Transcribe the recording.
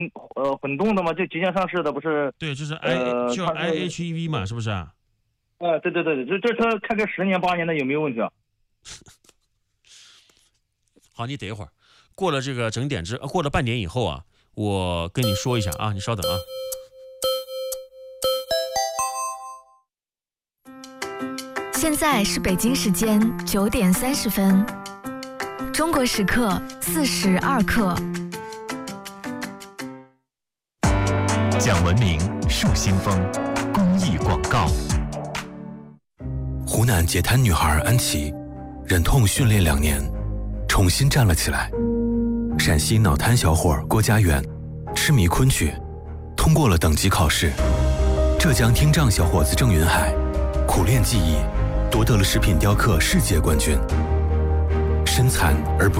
混动的嘛，就即将上市的，不是？ 对，就是 IHEV 嘛，是不是啊？ 对，这车开个10年8年的有没有问题啊？ 好，你等一会儿，过了这个整点过了半点以后啊，我跟你说一下啊，你稍等啊。 现在是北京时间9点30分，中国时刻4时2刻。 讲文明树新风，公益广告。 湖南截瘫女孩安琪，忍痛训练2年，重新站了起来。陕西脑瘫小伙郭家园，痴迷昆曲，通过了等级考试。浙江听障小伙子郑云海，苦练技艺，夺得了食品雕刻世界冠军。身残而不